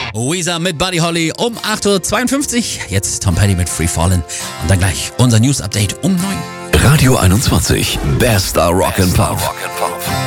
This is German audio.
Weezer mit Buddy Holly um 8.52 Uhr. Jetzt Tom Petty mit Free Fallin'. Und dann gleich unser News-Update um 9 Uhr. Radio 21, bester Rock and Pop.